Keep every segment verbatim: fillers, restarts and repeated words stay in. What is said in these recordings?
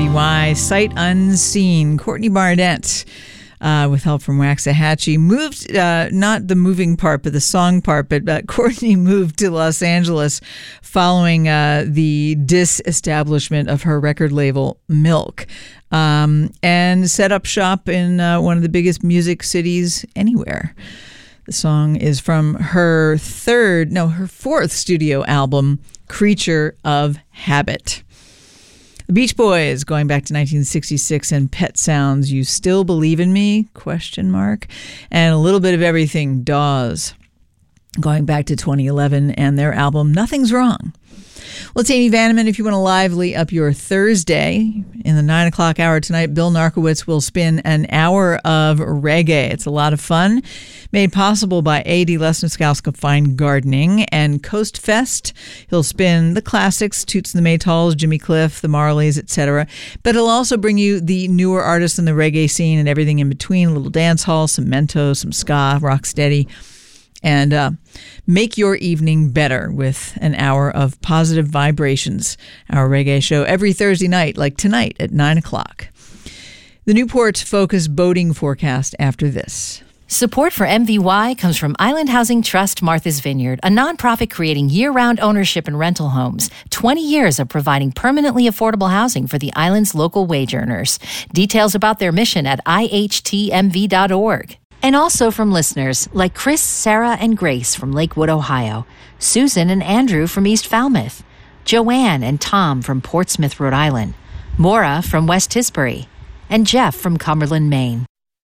V Y. Sight Unseen. Courtney Barnett, uh, with help from Waxahachie, moved, uh, not the moving part, but the song part, but uh, Courtney moved to Los Angeles following uh, the disestablishment of her record label, Milk, um, and set up shop in uh, one of the biggest music cities anywhere. The song is from her third, no, her fourth studio album, Creature of Habit. The Beach Boys, going back to nineteen sixty-six, and Pet Sounds, You Still Believe in Me? Question mark. And a little bit of everything, Dawes, going back to twenty eleven, and their album, Nothing's Wrong. Well, it's Amy Vanneman. If you want to lively up your Thursday, in the nine o'clock hour tonight, Bill Narkowitz will spin an hour of reggae. It's a lot of fun, made possible by A D Lesnowskowska Fine Gardening and Coast Fest. He'll spin the classics, Toots and the Maytals, Jimmy Cliff, the Marleys, et cetera. But he'll also bring you the newer artists in the reggae scene and everything in between, a little dance hall, some mento, some ska, rocksteady, and uh, make your evening better with an hour of positive vibrations. Our reggae show every Thursday night, like tonight at nine o'clock. The Newport Focus boating forecast after this. Support for M V Y comes from Island Housing Trust Martha's Vineyard, a nonprofit creating year-round ownership and rental homes. twenty years of providing permanently affordable housing for the island's local wage earners. Details about their mission at I H T M V dot org. And also from listeners like Chris, Sarah, and Grace from Lakewood, Ohio, Susan and Andrew from East Falmouth, Joanne and Tom from Portsmouth, Rhode Island, Maura from West Tisbury, and Jeff from Cumberland, Maine.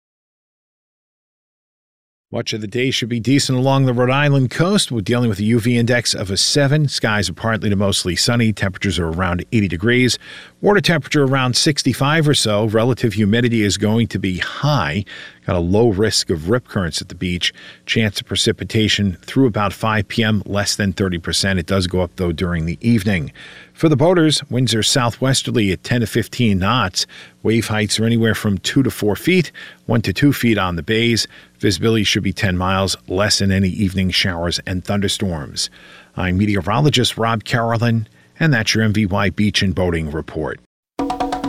Much of the day should be decent along the Rhode Island coast. We're dealing with a U V index of a seven. Skies are partly to mostly sunny. Temperatures are around eighty degrees. Water temperature around sixty-five or so. Relative humidity is going to be high. Got a low risk of rip currents at the beach. Chance of precipitation through about five p.m., less than thirty percent. It does go up, though, during the evening. For the boaters, winds are southwesterly at ten to fifteen knots. Wave heights are anywhere from two to four feet, one to two feet on the bays. Visibility should be ten miles, less than any evening showers and thunderstorms. I'm meteorologist Rob Carolyn, and that's your M V Y Beach and Boating Report.